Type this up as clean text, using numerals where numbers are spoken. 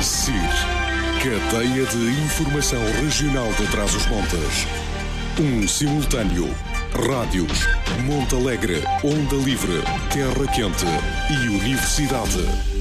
SIR, Cadeia de Informação Regional de Trás-os-Montes. Um simultâneo. Rádios, Monte Alegre, Onda Livre, Terra Quente e Universidade.